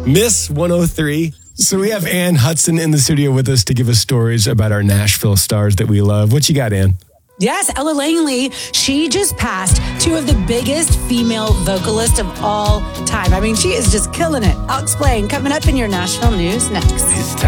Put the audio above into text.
Miss 103. So we have Ann Hudson in the studio with us to give us stories about our Nashville stars that we love. What you got, Ann? Yes, Ella Langley, she just passed two of the biggest female vocalists of all time. I mean, she is just killing it. I'll explain. Coming up in your Nashville news next.